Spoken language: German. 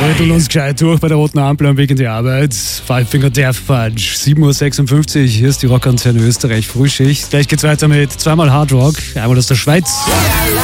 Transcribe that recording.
Rütteln uns gescheit durch bei der roten Ampel am Weg in die Arbeit. Five Finger Death Punch, 7.56 Uhr. Hier ist die Rockantenne Österreich Frühschicht. Gleich geht's weiter mit zweimal Hard Rock, einmal aus der Schweiz.